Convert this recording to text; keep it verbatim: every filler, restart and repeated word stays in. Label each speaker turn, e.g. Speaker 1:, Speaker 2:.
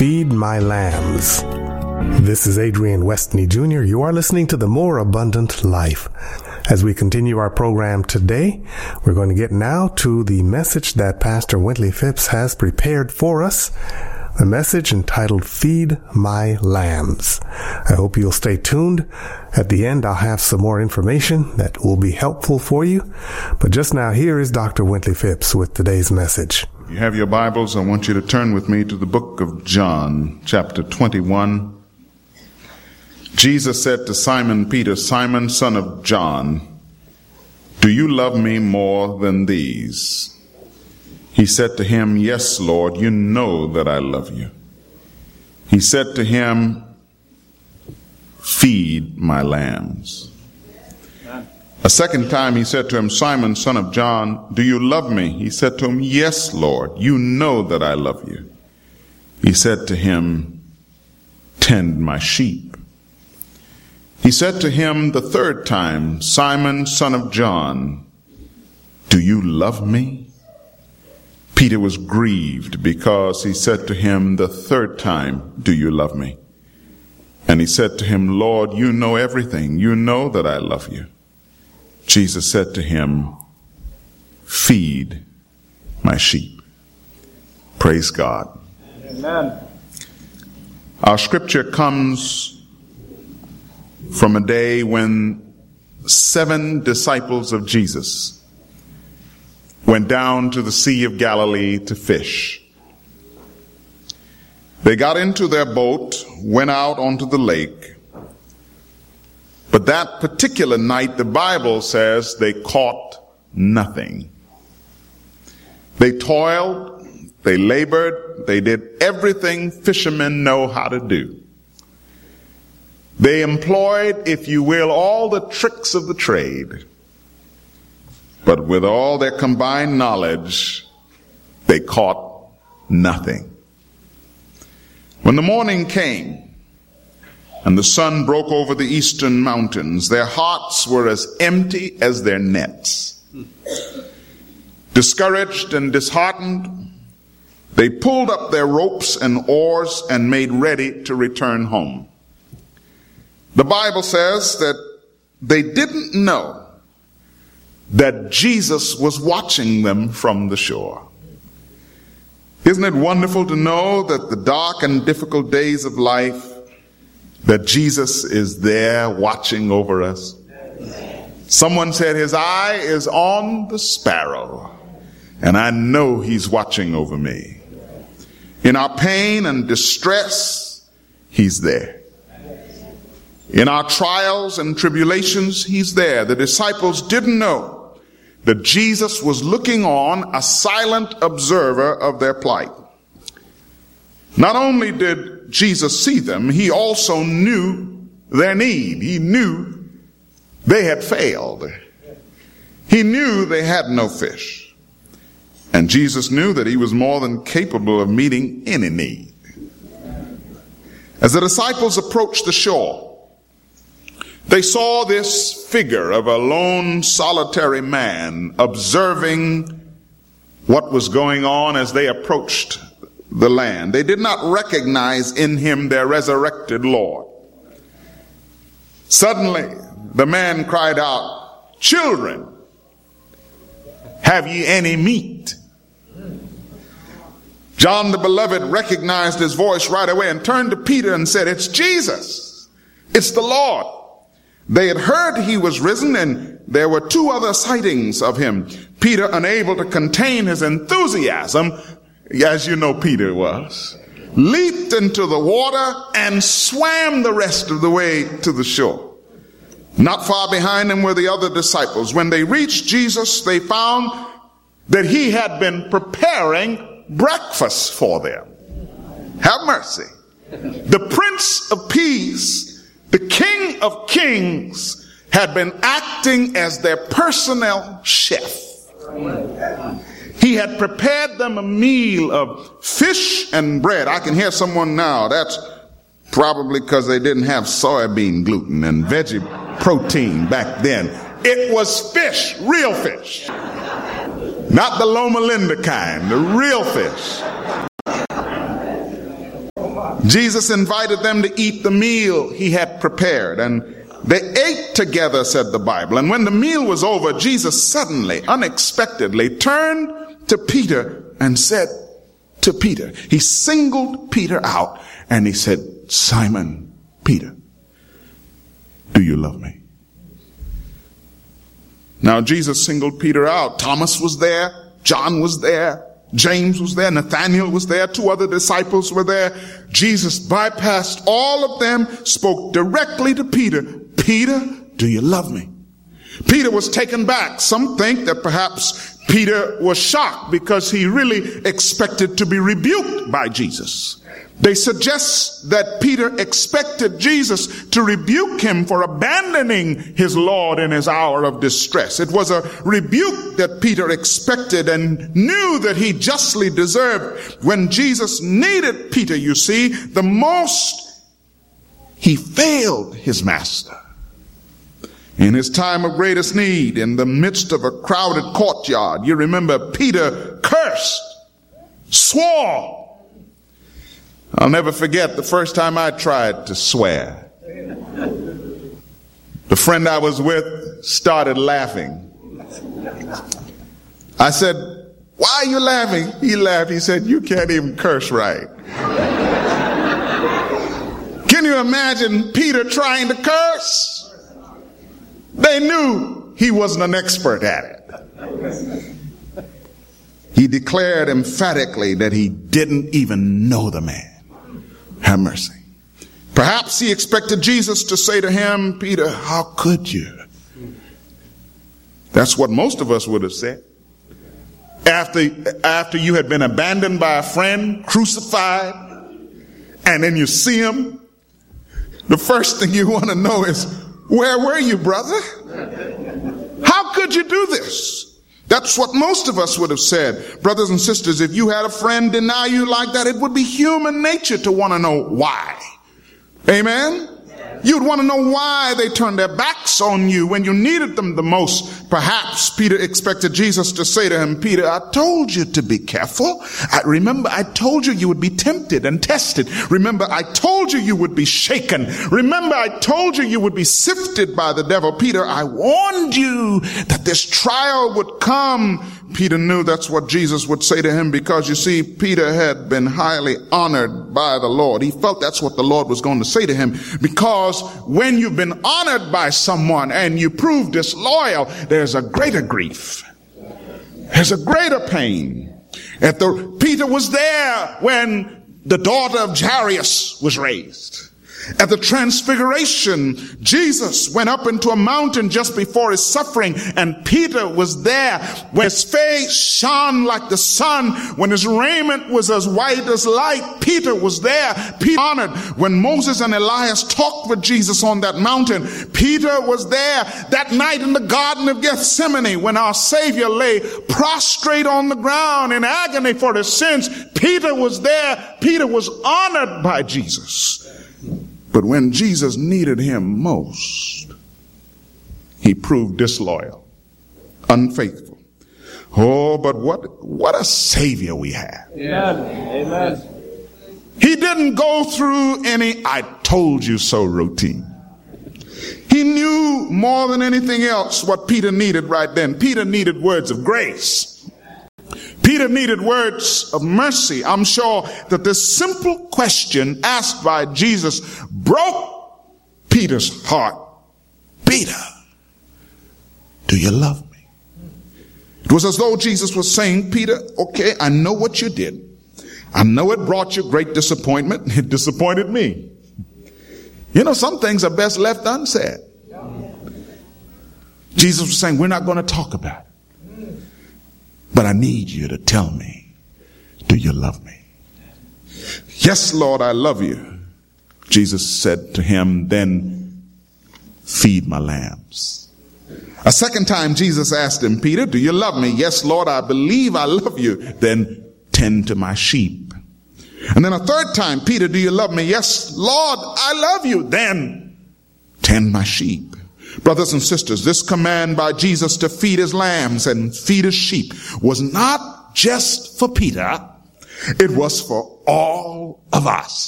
Speaker 1: Feed My Lambs. This is Adrian Westney Junior You are listening to The More Abundant Life. As we continue our program today, we're going to get now to the message that Pastor Wintley Phipps has prepared for us. The message entitled Feed My Lambs. I hope you'll stay tuned. At the end, I'll have some more information that will be helpful for you. But just now, here is Doctor Wintley Phipps with today's message.
Speaker 2: If you have your Bibles, I want you to turn with me to the book of John, chapter twenty-one. Jesus said to Simon Peter, Simon, son of John, do you love me more than these? He said to him, yes, Lord, you know that I love you. He said to him, feed my lambs. A second time he said to him, Simon, son of John, do you love me? He said to him, yes, Lord, you know that I love you. He said to him, tend my sheep. He said to him the third time, Simon, son of John, do you love me? Peter was grieved because he said to him the third time, do you love me? And he said to him, Lord, you know everything. You know that I love you. Jesus said to him, feed my sheep. Praise God.
Speaker 3: Amen.
Speaker 2: Our scripture comes from a day when seven disciples of Jesus went down to the Sea of Galilee to fish. They got into their boat, went out onto the lake, but that particular night, the Bible says they caught nothing. They toiled, they labored, they did everything fishermen know how to do. They employed, if you will, all the tricks of the trade. But with all their combined knowledge, they caught nothing. When the morning came and the sun broke over the eastern mountains, their hearts were as empty as their nets. Discouraged and disheartened, they pulled up their ropes and oars and made ready to return home. The Bible says that they didn't know that Jesus was watching them from the shore. Isn't it wonderful to know that the dark and difficult days of life, that Jesus is there watching over us? Someone said his eye is on the sparrow, and I know he's watching over me. In our pain and distress, he's there. In our trials and tribulations, he's there. The disciples didn't know that Jesus was looking on, a silent observer of their plight. Not only did Jesus see them, he also knew their need. He knew they had failed. He knew they had no fish. And Jesus knew that he was more than capable of meeting any need. As the disciples approached the shore, they saw this figure of a lone, solitary man observing what was going on as they approached the land. They did not recognize in him their resurrected Lord. Suddenly, the man cried out, children, have ye any meat? John the Beloved recognized his voice right away and turned to Peter and said, it's Jesus. It's the Lord. They had heard he was risen, and there were two other sightings of him. Peter, unable to contain his enthusiasm, as you know Peter was, leaped into the water and swam the rest of the way to the shore. Not far behind him were the other disciples. When they reached Jesus, they found that he had been preparing breakfast for them. Have mercy. The Prince of Peace, the King of Kings, had been acting as their personal chef. He had prepared them a meal of fish and bread. I can hear someone now, that's probably because they didn't have soybean gluten and veggie protein back then. It was fish, real fish. Not the Loma Linda kind, the real fish. Jesus invited them to eat the meal he had prepared, and they ate together, said the Bible. And when the meal was over, Jesus suddenly, unexpectedly turned to Peter and said to Peter, he singled Peter out and he said, Simon, Peter, do you love me? Now Jesus singled Peter out. Thomas was there. John was there. James was there. Nathanael was there. Two other disciples were there. Jesus bypassed all of them, spoke directly to Peter. Peter, do you love me? Peter was taken back. Some think that perhaps Peter was shocked because he really expected to be rebuked by Jesus. They suggest that Peter expected Jesus to rebuke him for abandoning his Lord in his hour of distress. It was a rebuke that Peter expected and knew that he justly deserved. When Jesus needed Peter, you see, the most, he failed his master. In his time of greatest need, in the midst of a crowded courtyard, you remember Peter cursed, swore. I'll never forget the first time I tried to swear. The friend I was with started laughing. I said, why are you laughing? He laughed. He said, you can't even curse right. Can you imagine Peter trying to curse? They knew he wasn't an expert at it. He declared emphatically that he didn't even know the man. Have mercy. Perhaps he expected Jesus to say to him, Peter, how could you? That's what most of us would have said. After, after you had been abandoned by a friend, crucified, and then you see him, the first thing you want to know is, where were you, brother? How could you do this? That's what most of us would have said. Brothers and sisters, if you had a friend deny you like that, it would be human nature to want to know why. Amen? You'd want to know why they turned their backs on you when you needed them the most. Perhaps Peter expected Jesus to say to him, Peter, I told you to be careful. I remember I told you you would be tempted and tested. Remember I told you you would be shaken. Remember I told you you would be sifted by the devil. Peter, I warned you that this trial would come. Peter knew that's what Jesus would say to him because, you see, Peter had been highly honored by the Lord. He felt that's what the Lord was going to say to him, because when you've been honored by someone and you prove disloyal, there's a greater grief. There's a greater pain. If the, Peter was there when the daughter of Jairus was raised. At the transfiguration, Jesus went up into a mountain just before his suffering, and Peter was there when his face shone like the sun, when his raiment was as white as light. Peter was there. Peter honored. When Moses and Elias talked with Jesus on that mountain, Peter was there. That night in the Garden of Gethsemane, when our Savior lay prostrate on the ground in agony for his sins, Peter was there. Peter was honored by Jesus. But when Jesus needed him most, he proved disloyal, unfaithful. Oh, but what, what a Savior we have.
Speaker 3: Amen. Amen.
Speaker 2: He didn't go through any I told you so routine. He knew more than anything else what Peter needed right then. Peter needed words of grace. Peter needed words of mercy. I'm sure that this simple question asked by Jesus broke Peter's heart. Peter, do you love me? It was as though Jesus was saying, Peter, okay, I know what you did. I know it brought you great disappointment. It disappointed me. You know, some things are best left unsaid. Jesus was saying, we're not going to talk about it. But I need you to tell me, do you love me? Yes, Lord, I love you. Jesus said to him, then feed my lambs. A second time, Jesus asked him, Peter, do you love me? Yes, Lord, I believe I love you. Then tend to my sheep. And then a third time, Peter, do you love me? Yes, Lord, I love you. Then tend my sheep. Brothers and sisters, this command by Jesus to feed his lambs and feed his sheep was not just for Peter. It was for all of us.